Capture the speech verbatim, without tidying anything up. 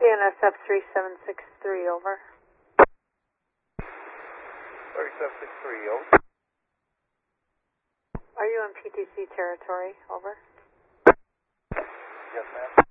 N S F three seven six three, over. thirty-seven six three, over. Are you in P T C territory, over? Yes, ma'am.